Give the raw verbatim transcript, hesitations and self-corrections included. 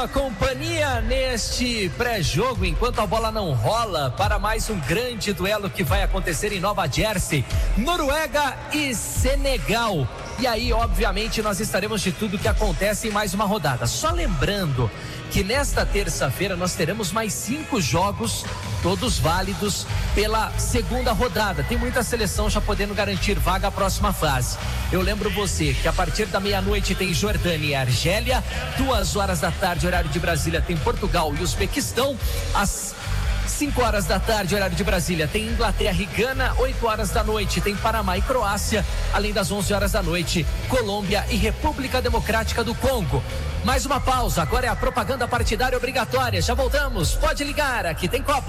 A companhia neste pré-jogo, enquanto a bola não rola, para mais um grande duelo que vai acontecer em Nova Jersey, Noruega e Senegal. E aí, obviamente, nós estaremos de tudo que acontece em mais uma rodada. Só lembrando que nesta terça-feira nós teremos mais cinco jogos, todos válidos pela segunda rodada. Tem muita seleção já podendo garantir vaga à próxima fase. Eu lembro você que a partir da meia-noite tem Jordânia e Argélia, duas horas da tarde, horário de Brasília, tem Portugal e Uzbequistão, às cinco horas da tarde, horário de Brasília, tem Inglaterra e Gana, oito horas da noite tem Panamá e Croácia, além das onze horas da noite, Colômbia e República Democrática do Congo. Mais uma pausa, agora é a propaganda partidária obrigatória, já voltamos, pode ligar, aqui tem Copa.